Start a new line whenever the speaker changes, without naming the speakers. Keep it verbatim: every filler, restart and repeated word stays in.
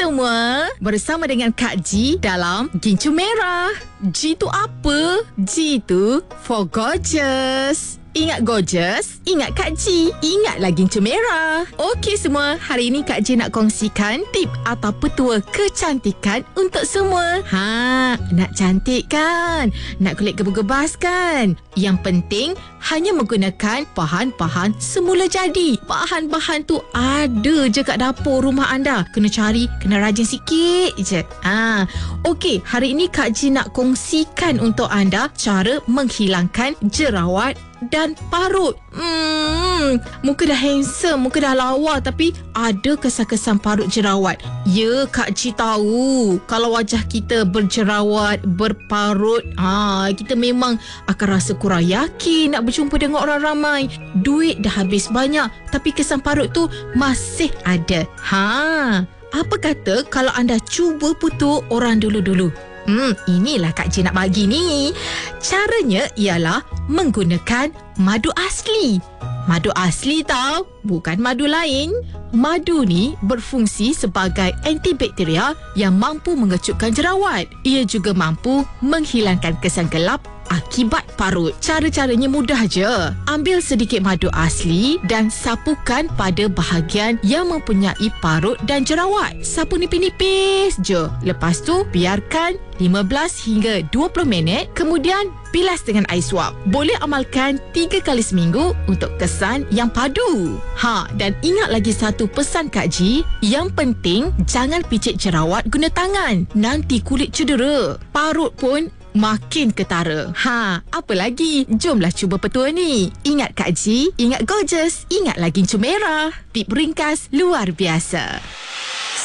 semua, bersama dengan Kak G dalam Gincu Merah. G tu apa? G tu for gorgeous. Ingat gorgeous? Ingat Kak G. Ingat lagi Gincu Merah. Okey semua, hari ini Kak G nak kongsikan tip atau petua kecantikan untuk semua. Ha, nak cantik kan? Nak kulit gebas-gebas kan? Yang penting hanya menggunakan bahan-bahan semula jadi. Bahan-bahan tu ada je kat dapur rumah anda. Kena cari, kena rajin sikit je. Ha, okey, hari ini Kak G nak kongsikan untuk anda cara menghilangkan jerawat dan parut. Hmm, muka dah handsome, muka dah lawa, tapi ada kesan-kesan parut jerawat. Ya, Kak G tahu. Kalau wajah kita berjerawat, berparut, ah, kita memang akan rasa kurang yakin nak berjumpa dengan orang ramai. Duit dah habis banyak, tapi kesan parut tu masih ada. Ha, apa kata kalau anda cuba putuk orang dulu-dulu? Hmm, inilah Kak G nak bagi ni. Caranya ialah menggunakan madu asli. Madu asli tau, bukan madu lain. Madu ni berfungsi sebagai antibakteria yang mampu mengecutkan jerawat. Ia juga mampu menghilangkan kesan gelap akibat parut. Cara-caranya mudah je. Ambil sedikit madu asli dan sapukan pada bahagian yang mempunyai parut dan jerawat. Sapu nipis-nipis je. Lepas tu, biarkan lima belas hingga dua puluh minit. Kemudian, bilas dengan air suap. Boleh amalkan tiga kali seminggu untuk kesan yang padu. Ha, dan ingat lagi satu pesan Kak G. Yang penting, jangan picit jerawat guna tangan. Nanti kulit cedera. Parut pun makin ketara. Ha, apa lagi? Jomlah cuba petua ni. Ingat Kak G, ingat gorgeous, ingat lagi Gincu Merah. Tip ringkas luar biasa.